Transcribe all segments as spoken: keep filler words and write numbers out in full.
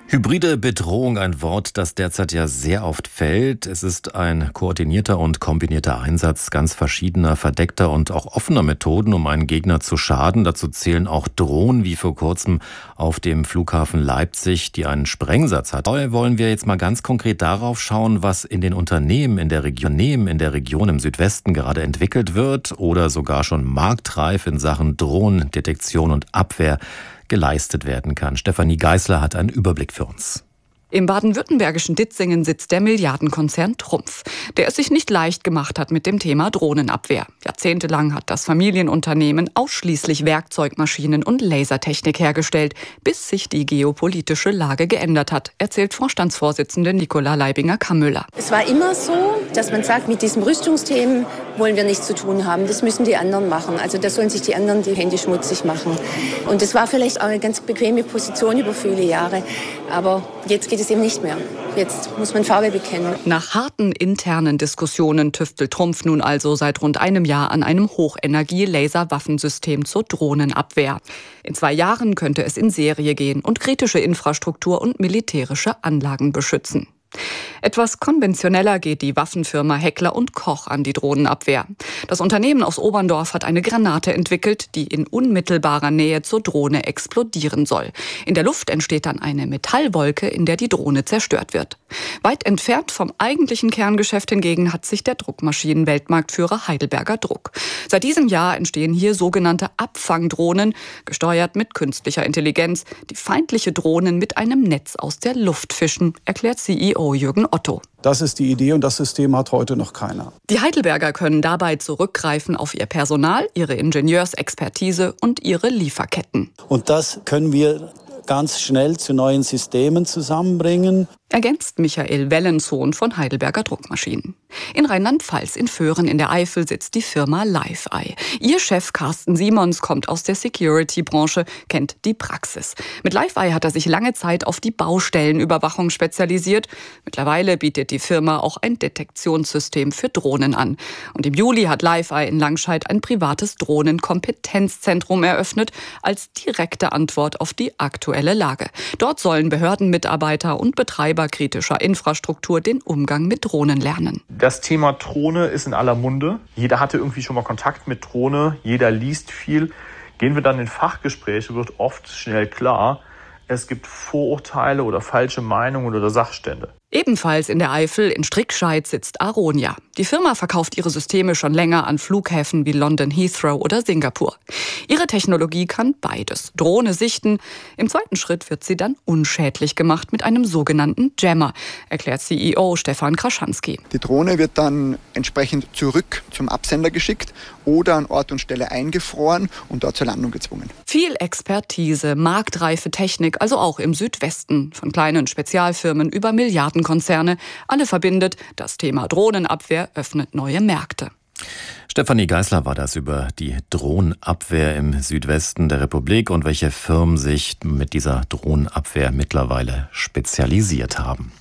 Hybride Bedrohung, ein Wort, das derzeit ja sehr oft fällt. Es ist ein koordinierter und kombinierter Einsatz ganz verschiedener, verdeckter und auch offener Methoden, um einen Gegner zu schaden. Dazu zählen auch Drohnen, wie vor kurzem auf dem Flughafen Leipzig, die einen Sprengsatz hat. Dabei wollen wir jetzt mal ganz konkret darauf schauen, was in den Unternehmen in der Region, in der Region im Südwesten gerade entwickelt wird oder sogar schon marktreif in Sachen Drohnendetektion und Abwehr geleistet werden kann. Stefanie Geisler hat einen Überblick für uns. Im baden-württembergischen Ditzingen sitzt der Milliardenkonzern Trumpf, der es sich nicht leicht gemacht hat mit dem Thema Drohnenabwehr. Jahrzehntelang hat das Familienunternehmen ausschließlich Werkzeugmaschinen und Lasertechnik hergestellt, bis sich die geopolitische Lage geändert hat, erzählt Vorstandsvorsitzende Nicola Leibinger-Kammüller. Es war immer so, dass man sagt, mit diesen Rüstungsthemen wollen wir nichts zu tun haben. Das müssen die anderen machen. Also da sollen sich die anderen die Hände schmutzig machen. Und das war vielleicht auch eine ganz bequeme Position über viele Jahre. Aber jetzt geht es eben nicht mehr. Jetzt muss man Farbe bekennen. Nach harten internen Diskussionen tüftelt Trumpf nun also seit rund einem Jahr an einem Hochenergie-Laser-Waffensystem zur Drohnenabwehr. In zwei Jahren könnte es in Serie gehen und kritische Infrastruktur und militärische Anlagen beschützen. Etwas konventioneller geht die Waffenfirma Heckler und Koch an die Drohnenabwehr. Das Unternehmen aus Oberndorf hat eine Granate entwickelt, die in unmittelbarer Nähe zur Drohne explodieren soll. In der Luft entsteht dann eine Metallwolke, in der die Drohne zerstört wird. Weit entfernt vom eigentlichen Kerngeschäft hingegen hat sich der Druckmaschinen-Weltmarktführer Heidelberger Druck. Seit diesem Jahr entstehen hier sogenannte Abfangdrohnen, gesteuert mit künstlicher Intelligenz, die feindliche Drohnen mit einem Netz aus der Luft fischen, erklärt C E O Jürgen Otto. Das ist die Idee und das System hat heute noch keiner. Die Heidelberger können dabei zurückgreifen auf ihr Personal, ihre Ingenieursexpertise und ihre Lieferketten. Und das können wir ganz schnell zu neuen Systemen zusammenbringen. Ergänzt Michael Wellensohn von Heidelberger Druckmaschinen. In Rheinland-Pfalz in Föhren in der Eifel sitzt die Firma LiveEye. Ihr Chef Carsten Simons kommt aus der Security-Branche, kennt die Praxis. Mit LiveEye hat er sich lange Zeit auf die Baustellenüberwachung spezialisiert. Mittlerweile bietet die Firma auch ein Detektionssystem für Drohnen an. Und im Juli hat LiveEye in Langscheid ein privates Drohnenkompetenzzentrum eröffnet, als direkte Antwort auf die aktuelle Lage. Dort sollen Behördenmitarbeiter und Betreiber kritischer Infrastruktur den Umgang mit Drohnen lernen. Das Thema Drohne ist in aller Munde. Jeder hatte irgendwie schon mal Kontakt mit Drohne, jeder liest viel. Gehen wir dann in Fachgespräche, wird oft schnell klar, es gibt Vorurteile oder falsche Meinungen oder Sachstände. Ebenfalls in der Eifel in Strickscheid sitzt Aronia. Die Firma verkauft ihre Systeme schon länger an Flughäfen wie London Heathrow oder Singapur. Ihre Technologie kann beides. Drohne sichten. Im zweiten Schritt wird sie dann unschädlich gemacht mit einem sogenannten Jammer, erklärt C E O Stefan Kraschanski. Die Drohne wird dann entsprechend zurück zum Absender geschickt oder an Ort und Stelle eingefroren und dort zur Landung gezwungen. Viel Expertise, marktreife Technik, also auch im Südwesten. Von kleinen Spezialfirmen über Milliarden Konzerne. Alle verbindet, das Thema Drohnenabwehr öffnet neue Märkte. Stefanie Geisler war das über die Drohnenabwehr im Südwesten der Republik und welche Firmen sich mit dieser Drohnenabwehr mittlerweile spezialisiert haben.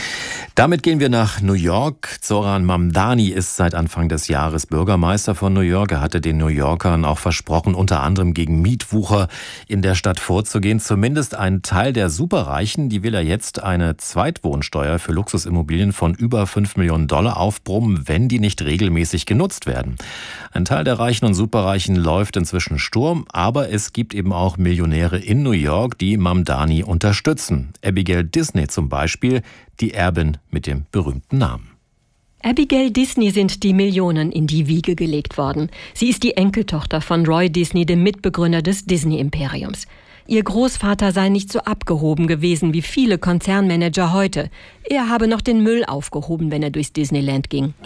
Damit gehen wir nach New York. Zoran Mamdani ist seit Anfang des Jahres Bürgermeister von New York. Er hatte den New Yorkern auch versprochen, unter anderem gegen Mietwucher in der Stadt vorzugehen. Zumindest ein Teil der Superreichen, die will er jetzt eine Zweitwohnsteuer für Luxusimmobilien von über fünf Millionen Dollar aufbrummen, wenn die nicht regelmäßig genutzt werden. Ein Teil der Reichen und Superreichen läuft inzwischen Sturm, aber es gibt eben auch Millionäre in New York, die Mamdani unterstützen. Abigail Disney zum Beispiel, die Erbin mit dem berühmten Namen. Abigail Disney sind die Millionen in die Wiege gelegt worden. Sie ist die Enkeltochter von Roy Disney, dem Mitbegründer des Disney-Imperiums. Ihr Großvater sei nicht so abgehoben gewesen wie viele Konzernmanager heute. Er habe noch den Müll aufgehoben, wenn er durchs Disneyland ging.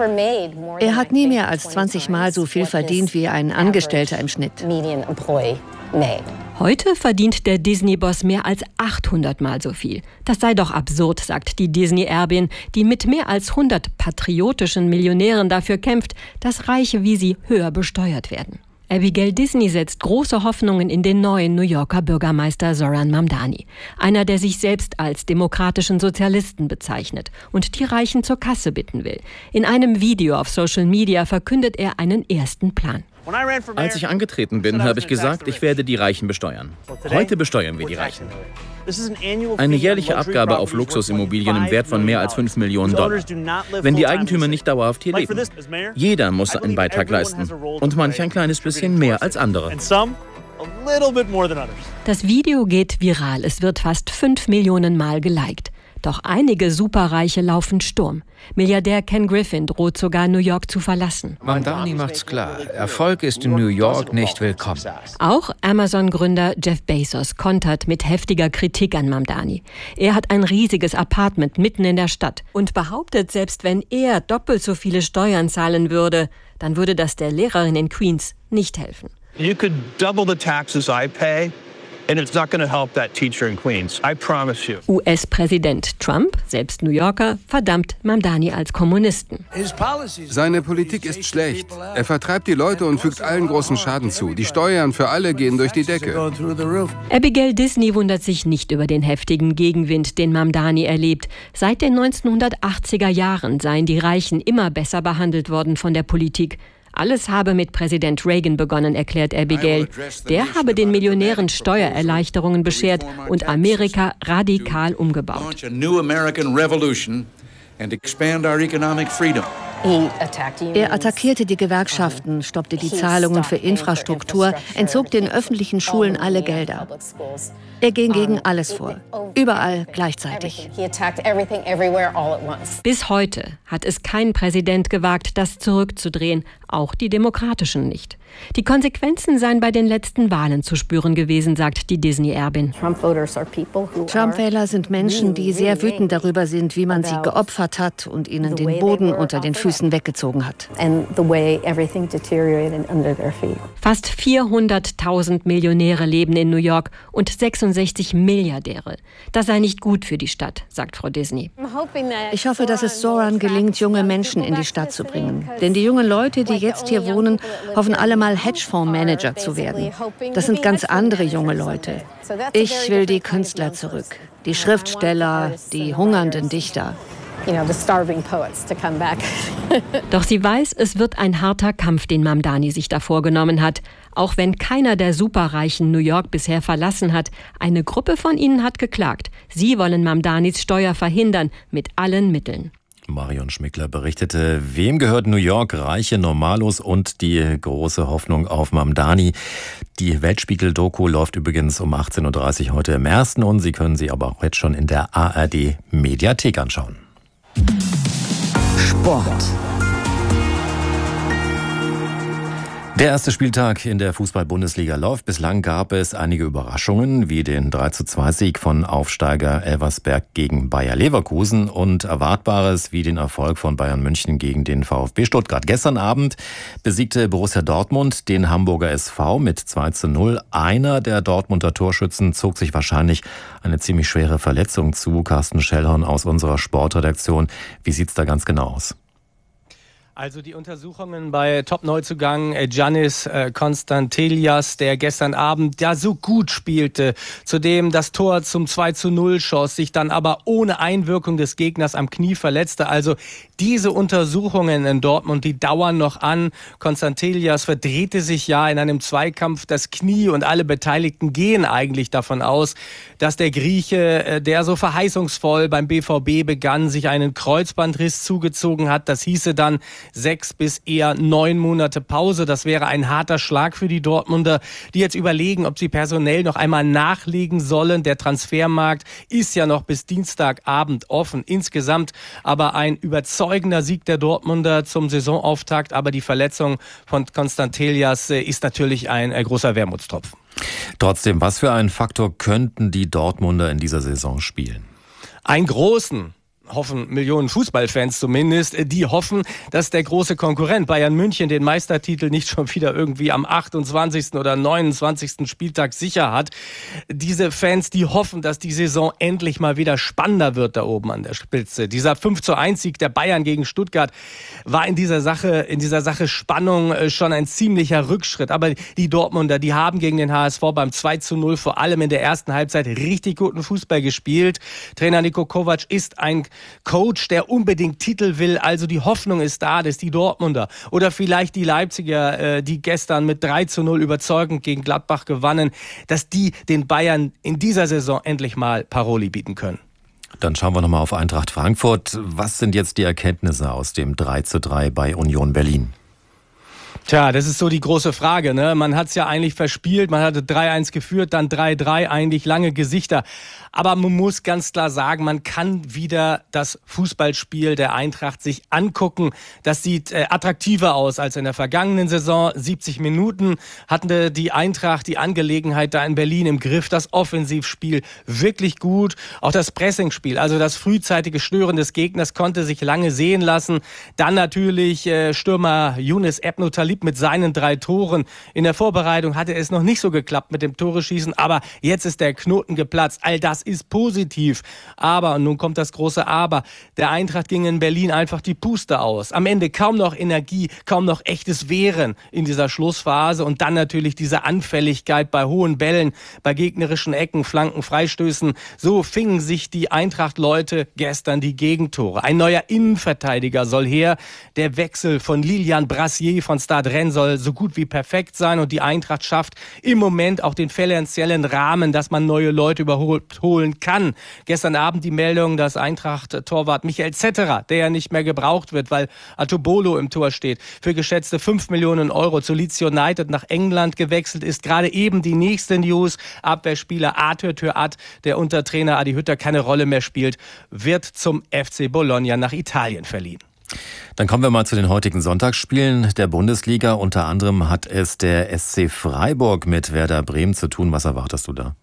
Er hat nie mehr als zwanzig Mal so viel verdient wie ein Angestellter im Schnitt. Heute verdient der Disney-Boss mehr als achthundert Mal so viel. Das sei doch absurd, sagt die Disney-Erbin, die mit mehr als hundert patriotischen Millionären dafür kämpft, dass Reiche wie sie höher besteuert werden. Abigail Disney setzt große Hoffnungen in den neuen New Yorker Bürgermeister Zoran Mamdani. Einer, der sich selbst als demokratischen Sozialisten bezeichnet und die Reichen zur Kasse bitten will. In einem Video auf Social Media verkündet er einen ersten Plan. Als ich angetreten bin, habe ich gesagt, ich werde die Reichen besteuern. Heute besteuern wir die Reichen. Eine jährliche Abgabe auf Luxusimmobilien im Wert von mehr als fünf Millionen Dollar. Wenn die Eigentümer nicht dauerhaft hier leben. Jeder muss einen Beitrag leisten. Und manch ein kleines bisschen mehr als andere. Das Video geht viral. Es wird fast fünf Millionen Mal geliked. Doch einige Superreiche laufen Sturm. Milliardär Ken Griffin droht sogar, New York zu verlassen. Mamdani macht's klar. Erfolg ist in New York nicht willkommen. Auch Amazon-Gründer Jeff Bezos kontert mit heftiger Kritik an Mamdani. Er hat ein riesiges Apartment mitten in der Stadt und behauptet, selbst wenn er doppelt so viele Steuern zahlen würde, dann würde das der Lehrerin in Queens nicht helfen. You could double the taxes I pay. And it's not going to help that teacher in Queens. I promise you. U S-Präsident Trump, selbst New Yorker, verdammt Mamdani als Kommunisten. Seine Politik ist schlecht. Er vertreibt die Leute und fügt allen großen Schaden zu. Die Steuern für alle gehen durch die Decke. Abigail Disney wundert sich nicht über den heftigen Gegenwind, den Mamdani erlebt. Seit den neunzehnhundertachtziger Jahren seien die Reichen immer besser behandelt worden von der Politik. Alles habe mit Präsident Reagan begonnen, erklärt Abigail. Der habe den Millionären Steuererleichterungen beschert und Amerika radikal umgebaut. Er attackierte die Gewerkschaften, stoppte die Zahlungen für Infrastruktur, entzog den öffentlichen Schulen alle Gelder. Er ging gegen alles vor, überall gleichzeitig. Bis heute hat es kein Präsident gewagt, das zurückzudrehen, auch die Demokratischen nicht. Die Konsequenzen seien bei den letzten Wahlen zu spüren gewesen, sagt die Disney-Erbin. Trump-Wähler sind Menschen, die sehr wütend darüber sind, wie man sie geopfert hat und ihnen den Boden unter den Füßen weggezogen hat. Fast vierhunderttausend Millionäre leben in New York und sechsundsechzig Milliardäre. Das sei nicht gut für die Stadt, sagt Frau Disney. Ich hoffe, dass es Zoran gelingt, junge Menschen in die Stadt zu bringen. Denn die jungen Leute, die jetzt hier wohnen, hoffen alle mal Hedgefondsmanager zu werden. Das sind ganz andere junge Leute. Ich will die Künstler zurück, die Schriftsteller, die hungernden Dichter. Doch sie weiß, es wird ein harter Kampf, den Mamdani sich da vorgenommen hat. Auch wenn keiner der Superreichen New York bisher verlassen hat, eine Gruppe von ihnen hat geklagt. Sie wollen Mamdanis Steuer verhindern, mit allen Mitteln. Marion Schmickler berichtete, wem gehört New York, Reiche, Normalos und die große Hoffnung auf Mamdani. Die Weltspiegel-Doku läuft übrigens um achtzehn Uhr dreißig heute im Ersten und Sie können sie aber auch jetzt schon in der A R D-Mediathek anschauen. Sport. Der erste Spieltag in der Fußball-Bundesliga läuft. Bislang gab es einige Überraschungen, wie den drei zu zwei Sieg von Aufsteiger Elversberg gegen Bayer Leverkusen und Erwartbares wie den Erfolg von Bayern München gegen den VfB Stuttgart. Gestern Abend besiegte Borussia Dortmund den Hamburger S V mit zwei zu null. Einer der Dortmunder Torschützen zog sich wahrscheinlich eine ziemlich schwere Verletzung zu. Carsten Schellhorn aus unserer Sportredaktion. Wie sieht's da ganz genau aus? Also die Untersuchungen bei Top-Neuzugang Giannis äh, Konstantelias, der gestern Abend ja so gut spielte, zudem das Tor zum zwei zu null schoss, sich dann aber ohne Einwirkung des Gegners am Knie verletzte. Also diese Untersuchungen in Dortmund, die dauern noch an. Konstantelias verdrehte sich ja in einem Zweikampf das Knie und alle Beteiligten gehen eigentlich davon aus, dass der Grieche, der so verheißungsvoll beim B V B begann, sich einen Kreuzbandriss zugezogen hat. Das hieße dann sechs bis eher neun Monate Pause. Das wäre ein harter Schlag für die Dortmunder, die jetzt überlegen, ob sie personell noch einmal nachlegen sollen. Der Transfermarkt ist ja noch bis Dienstagabend offen. Insgesamt aber ein überzeugender Sieg der Dortmunder zum Saisonauftakt. Aber die Verletzung von Konstantelias ist natürlich ein großer Wermutstropfen. Trotzdem, was für einen Faktor könnten die Dortmunder in dieser Saison spielen? Einen großen. Hoffen Millionen Fußballfans zumindest, die hoffen, dass der große Konkurrent Bayern München den Meistertitel nicht schon wieder irgendwie am achtundzwanzigsten oder neunundzwanzigsten Spieltag sicher hat. Diese Fans, die hoffen, dass die Saison endlich mal wieder spannender wird da oben an der Spitze. Dieser fünf zu eins Sieg der Bayern gegen Stuttgart war in dieser Sache, in dieser Sache Spannung schon ein ziemlicher Rückschritt. Aber die Dortmunder, die haben gegen den H S V beim zwei zu null vor allem in der ersten Halbzeit richtig guten Fußball gespielt. Trainer Niko Kovac ist ein Coach, der unbedingt Titel will. Also die Hoffnung ist da, dass die Dortmunder oder vielleicht die Leipziger, äh, die gestern mit drei zu null überzeugend gegen Gladbach gewannen, dass die den Bayern in dieser Saison endlich mal Paroli bieten können. Dann schauen wir nochmal auf Eintracht Frankfurt. Was sind jetzt die Erkenntnisse aus dem drei zu drei bei Union Berlin? Tja, das ist so die große Frage, ne? Man hat es ja eigentlich verspielt, man hatte drei eins geführt, dann drei drei, eigentlich lange Gesichter. Aber man muss ganz klar sagen, man kann wieder das Fußballspiel der Eintracht sich angucken. Das sieht äh, attraktiver aus als in der vergangenen Saison. siebzig Minuten hatten die Eintracht die Angelegenheit da in Berlin im Griff. Das Offensivspiel wirklich gut. Auch das Pressingspiel, also das frühzeitige Stören des Gegners konnte sich lange sehen lassen. Dann natürlich äh, Stürmer Younes Ebnotalib mit seinen drei Toren. In der Vorbereitung hatte es noch nicht so geklappt mit dem Toreschießen, aber jetzt ist der Knoten geplatzt. All das ist positiv. Aber, und nun kommt das große Aber, der Eintracht ging in Berlin einfach die Puste aus. Am Ende kaum noch Energie, kaum noch echtes Wehren in dieser Schlussphase und dann natürlich diese Anfälligkeit bei hohen Bällen, bei gegnerischen Ecken, Flanken, Freistößen. So fingen sich die Eintracht-Leute gestern die Gegentore. Ein neuer Innenverteidiger soll her. Der Wechsel von Lilian Brassier von Stade Rennes soll so gut wie perfekt sein und die Eintracht schafft im Moment auch den finanziellen Rahmen, dass man neue Leute überholen kann. Gestern Abend die Meldung, dass Eintracht-Torwart Michael Zetterer, der ja nicht mehr gebraucht wird, weil Atobolo im Tor steht, für geschätzte fünf Millionen Euro zu Leeds United nach England gewechselt ist. Gerade eben die nächste News. Abwehrspieler Arthur Thuat, der unter Trainer Adi Hütter keine Rolle mehr spielt, wird zum F C Bologna nach Italien verliehen. Dann kommen wir mal zu den heutigen Sonntagsspielen der Bundesliga. Unter anderem hat es der S C Freiburg mit Werder Bremen zu tun. Was erwartest du da?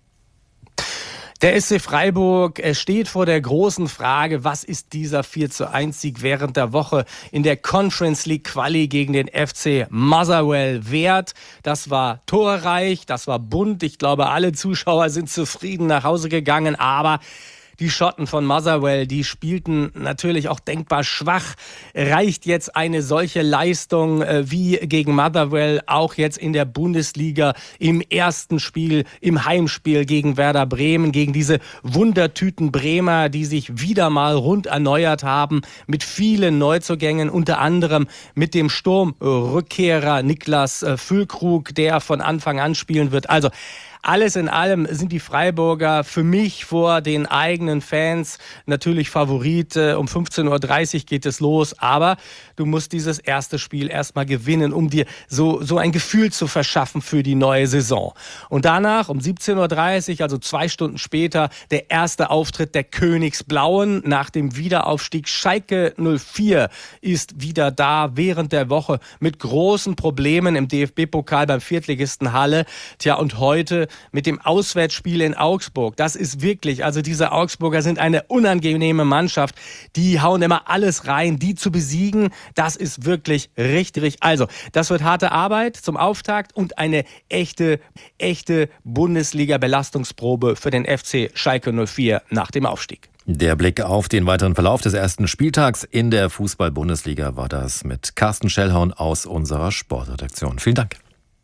Der S C Freiburg steht vor der großen Frage, was ist dieser vier zu eins Sieg während der Woche in der Conference League Quali gegen den F C Motherwell wert? Das war torreich, das war bunt. Ich glaube, alle Zuschauer sind zufrieden nach Hause gegangen, aber die Schotten von Motherwell, die spielten natürlich auch denkbar schwach. Reicht jetzt eine solche Leistung äh, wie gegen Motherwell auch jetzt in der Bundesliga im ersten Spiel, im Heimspiel gegen Werder Bremen, gegen diese Wundertüten Bremer, die sich wieder mal rund erneuert haben mit vielen Neuzugängen, unter anderem mit dem Sturmrückkehrer Niklas äh, Füllkrug, der von Anfang an spielen wird. Also alles in allem sind die Freiburger für mich vor den eigenen Fans natürlich Favorit. Um fünfzehn Uhr dreißig geht es los, aber du musst dieses erste Spiel erstmal gewinnen, um dir so, so ein Gefühl zu verschaffen für die neue Saison. Und danach um siebzehn Uhr dreißig, also zwei Stunden später, der erste Auftritt der Königsblauen nach dem Wiederaufstieg. Schalke null vier ist wieder da während der Woche mit großen Problemen im D F B-Pokal beim Viertligisten Halle. Tja, und heute mit dem Auswärtsspiel in Augsburg. Das ist wirklich, also diese Augsburger sind eine unangenehme Mannschaft. Die hauen immer alles rein, die zu besiegen, das ist wirklich richtig. Also, das wird harte Arbeit zum Auftakt und eine echte, echte Bundesliga-Belastungsprobe für den F C Schalke null vier nach dem Aufstieg. Der Blick auf den weiteren Verlauf des ersten Spieltags in der Fußball-Bundesliga war das mit Carsten Schellhorn aus unserer Sportredaktion. Vielen Dank.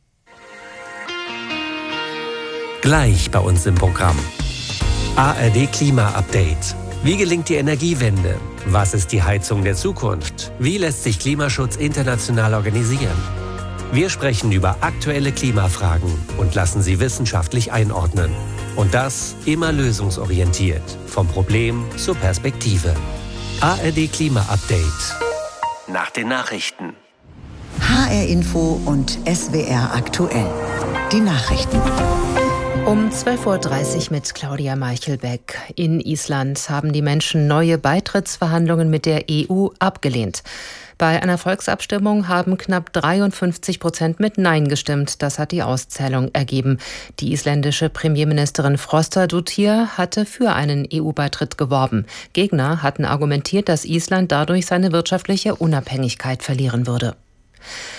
Gleich bei uns im Programm. A R D Klima-Update. Wie gelingt die Energiewende? Was ist die Heizung der Zukunft? Wie lässt sich Klimaschutz international organisieren? Wir sprechen über aktuelle Klimafragen und lassen sie wissenschaftlich einordnen. Und das immer lösungsorientiert. Vom Problem zur Perspektive. A R D Klima-Update. Nach den Nachrichten. H R Info und S W R aktuell. Die Nachrichten. Um zwölf Uhr dreißig mit Claudia Meichelbeck. In Island haben die Menschen neue Beitrittsverhandlungen mit der E U abgelehnt. Bei einer Volksabstimmung haben knapp dreiundfünfzig Prozent mit Nein gestimmt. Das hat die Auszählung ergeben. Die isländische Premierministerin Frostadóttir hatte für einen E U-Beitritt geworben. Gegner hatten argumentiert, dass Island dadurch seine wirtschaftliche Unabhängigkeit verlieren würde.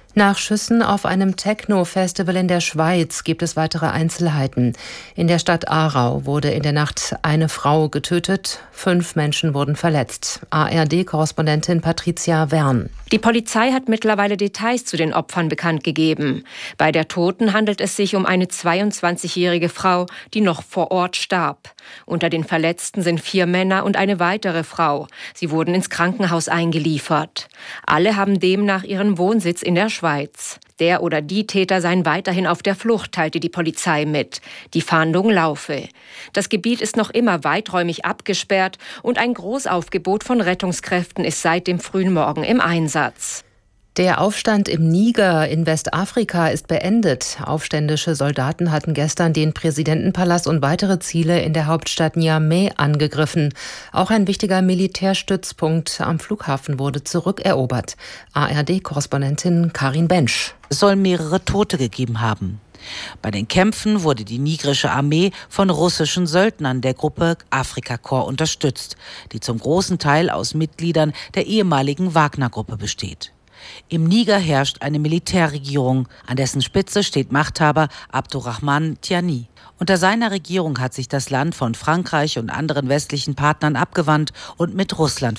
Nach Schüssen auf einem Techno-Festival in der Schweiz gibt es weitere Einzelheiten. In der Stadt Aarau wurde in der Nacht eine Frau getötet, fünf Menschen wurden verletzt. A R D-Korrespondentin Patricia Wern. Die Polizei hat mittlerweile Details zu den Opfern bekannt gegeben. Bei der Toten handelt es sich um eine zweiundzwanzigjährige Frau, die noch vor Ort starb. Unter den Verletzten sind vier Männer und eine weitere Frau. Sie wurden ins Krankenhaus eingeliefert. Alle haben demnach ihren Wohnsitz in der Schweiz. Der oder die Täter seien weiterhin auf der Flucht, teilte die Polizei mit. Die Fahndung laufe. Das Gebiet ist noch immer weiträumig abgesperrt und ein Großaufgebot von Rettungskräften ist seit dem frühen Morgen im Einsatz. Der Aufstand im Niger in Westafrika ist beendet. Aufständische Soldaten hatten gestern den Präsidentenpalast und weitere Ziele in der Hauptstadt Niamey angegriffen. Auch ein wichtiger Militärstützpunkt am Flughafen wurde zurückerobert. A R D-Korrespondentin Karin Bensch. Es soll mehrere Tote gegeben haben. Bei den Kämpfen wurde die nigrische Armee von russischen Söldnern der Gruppe Afrika Korps unterstützt, die zum großen Teil aus Mitgliedern der ehemaligen Wagner-Gruppe besteht. Im Niger herrscht eine Militärregierung, an dessen Spitze steht Machthaber Abdurrahman Tiani. Unter seiner Regierung hat sich das Land von Frankreich und anderen westlichen Partnern abgewandt und mit Russland